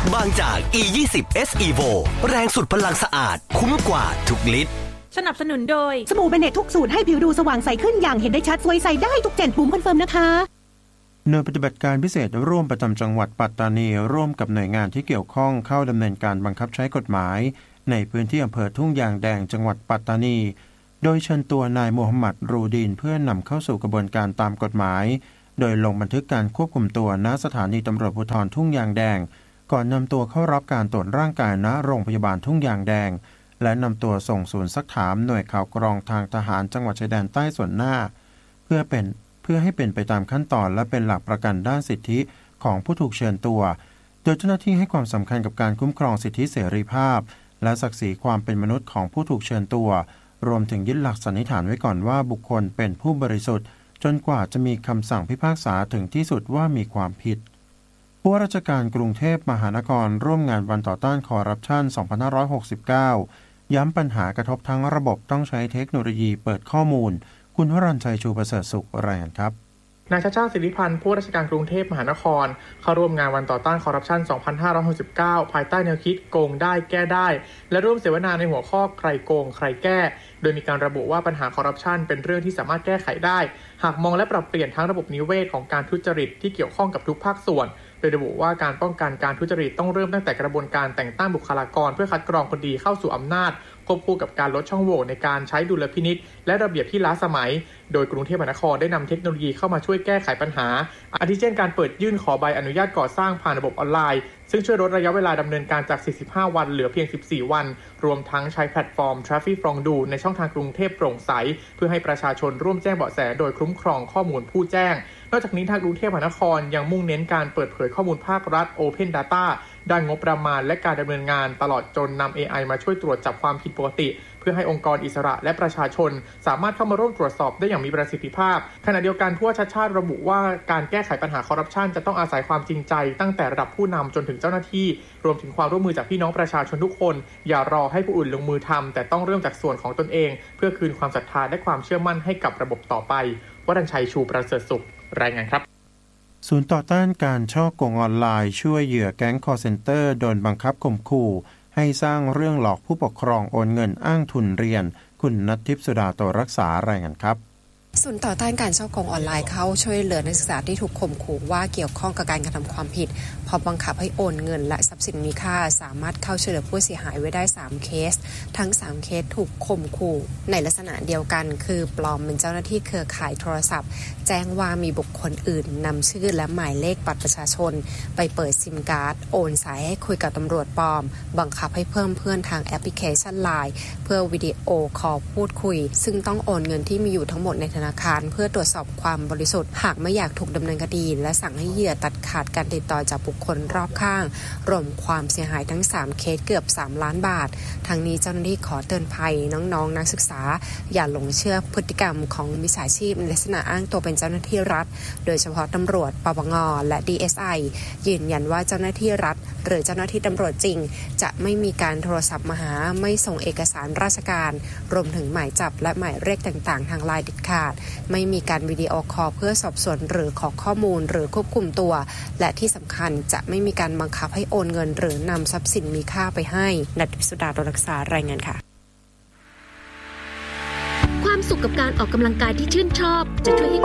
บางจาก E20 S Evo แรงสุดพลังสะอาดคุ้มกว่าทุกลิตรสนับสนุนโดยสบู่เบเนตทุกสูตรให้ผิวดูสว่างใสขึ้นอย่างเห็นได้ชัดสวยใสได้ทุก7ปุ่มคอนเฟิร์มนะคะหน่วยปฏิบัติการพิเศษร่วมประจำจังหวัดปัตตานีร่วมกับหน่วยงานที่เกี่ยวข้องเข้าดำเนินการบังคับใช้กฎหมายในพื้นที่อำเภอทุ่งยางแดงจังหวัดปัตตานีโดยเชิญตัวนายมูฮัมหมัดรูดีนเพื่อนำเข้าสู่กระบวนการตามกฎหมายโดยลงบันทึกการควบคุมตัวณสถานีตำรวจภูธรทุ่งยางแดงก่อนนำตัวเข้ารับการตรวจร่างกายณโรงพยาบาลทุ่งยางแดงและนำตัวส่งศูนย์ซักถามหน่วยข่าวกรองทางทหารจังหวัดชายแดนใต้ส่วนหน้าเพื่อให้เป็นไปตามขั้นตอนและเป็นหลักประกันด้านสิทธิของผู้ถูกเชิญตัวโดยเจ้าหน้าที่ให้ความสำคัญกับการคุ้มครองสิทธิเสรีภาพและศักดิ์ศรีความเป็นมนุษย์ของผู้ถูกเชิญตัวรวมถึงยึดหลักสันนิษฐานไว้ก่อนว่าบุคคลเป็นผู้บริสุทธิ์จนกว่าจะมีคำสั่งพิพากษาถึงที่สุดว่ามีความผิดผู้ว่าราชการกรุงเทพมหานครร่วมงานวันต่อต้านคอร์รัปชัน 2569 ย้ำปัญหากระทบทั้งระบบต้องใช้เทคโนโลยีเปิดข้อมูลคุณวรัญชัยชูประเสริฐสุขรายงานครับนายชาติชาติสิริพันธ์ผู้ว่าราชการกรุงเทพมหานครเข้าร่วมงานวันต่อต้านคอร์รัปชัน 2569 ภายใต้แนวคิดโกงได้แก้ได้และร่วมเสวนาในหัวข้อใครโกงใครแก้โดยมีการระบุว่าปัญหาคอร์รัปชันเป็นเรื่องที่สามารถแก้ไขได้หากมองและปรับเปลี่ยนทั้งระบบนิเวศของการทุจริตที่เกี่ยวข้องกับทุกภาคส่วนโดยระบุว่าการป้องกันการทุจริตต้องเริ่มตั้งแต่กระบวนการแต่งตั้งบุคลากรเพื่อคัดกรองคนดีเข้าสู่อำนาจควบคู่กับการลดช่องโหว่ในการใช้ดุลพินิจและระเบียบที่ล้าสมัยโดยกรุงเทพมหานครได้นำเทคโนโลยีเข้ามาช่วยแก้ไขปัญหาอาทิเช่นการเปิดยื่นขอใบอนุญาตก่อสร้างผ่านระบบออนไลน์ซึ่งช่วยลดระยะเวลาดำเนินการจาก45วันเหลือเพียง14วันรวมทั้งใช้แพลตฟอร์ม Traffic from Do ในช่องทางกรุงเทพโปร่งใสเพื่อให้ประชาชนร่วมแจ้งเบาะแสโดยคุ้มครองข้อมูลผู้แจ้งนอกจากนี้ทางกรุงเทพมหานครยังมุ่งเน้นการเปิดเผยข้อมูลภาครัฐ Open Data ด้านงบประมาณและการดำเนินงานตลอดจนนำ AI มาช่วยตรวจจับความผิดปกติเพื่อให้องค์กรอิสระและประชาชนสามารถเข้ามาร่วมตรวจสอบได้อย่างมีประสิทธิภาพขณะเดียวกันผู้ว่าชาติชาติระบุว่าการแก้ไขปัญหาคอร์รัปชันจะต้องอาศัยความจริงใจตั้งแต่ระดับผู้นำจนถึงเจ้าหน้าที่รวมถึงความร่วมมือจากพี่น้องประชาชนทุกคนอย่ารอให้ผู้อื่นลงมือทำแต่ต้องเริ่มจากส่วนของตนเองเพื่อคืนความศรัทธาและความเชื่อมั่นให้กับระบบต่อไปวรัญชัยชูประเสริฐสุขรายงานครับศูนย์ต่อต้านการฉ้อโกงออนไลน์ช่วยเหยื่อแก๊งคอลเซ็นเตอร์โดนบังคับข่มขู่ให้สร้างเรื่องหลอกผู้ปกครองโอนเงินอ้างทุนเรียนคุณณัฐทิพย์สุดาโตรักษารายงานครับศูนย์ต่อต้านการฉ้อโกงออนไลน์เข้าช่วยเหลือนักศึกษาที่ถูกข่มขู่ว่าเกี่ยวข้องกับการกระทำความผิดพอบังคับให้โอนเงินและทรัพย์สินมีค่าสามารถเข้าช่วยเหลือผู้เสียหายไว้ได้3เคสทั้ง3เคสถูกข่มขู่ในลักษณะเดียวกันคือปลอมเป็นเจ้าหน้าที่เครือข่ายโทรศัพท์แจ้งว่ามีบุคคลอื่นนำชื่อและหมายเลขบัตรประชาชนไปเปิดซิมการ์ดโอนสายให้คุยกับตำรวจปลอมบังคับให้เพิ่มเพื่อนทางแอปพลิเคชัน LINE เพื่อวิดีโอคอลพูดคุยซึ่งต้องโอนเงินที่มีอยู่ทั้งหมดในธนาคารเพื่อตรวจสอบความบริสุทธิ์หากไม่อยากถูกดำเนินคดีและสั่งให้เหยื่อตัดขาดการติดต่อจากบุคคลรอบข้างรวมความเสียหายทั้ง3เคสเกือบ3ล้านบาททั้งนี้เจ้าหน้าที่ขอเตือนภัยน้องๆนักศึกษาอย่าหลงเชื่อพฤติกรรมของมิจฉาชีพในลักษณะอ้างตัวเป็นเจ้าหน้าที่รัฐโดยเฉพาะตำรวจปปงและ DSI ยืนยันว่าเจ้าหน้าที่รัฐหรือเจ้าหน้าที่ตำรวจจริงจะไม่มีการโทรศัพท์มาหาไม่ส่งเอกสารราชการรวมถึงหมายจับและหมายเรียกต่างๆทางไลน์เด็ดขาดไม่มีการวิดีโอคอลเพื่อสอบสวนหรือขอข้อมูลหรือควบคุมตัวและที่สำคัญจะไม่มีการบังคับให้โอนเงินหรือนำทรัพย์สินมีค่าไปให้ณัฐทิพย์สุดาโตรักษารายงานค่ะความสุขกับการออกกำลังกายที่ชื่นชอบจะช่วยให้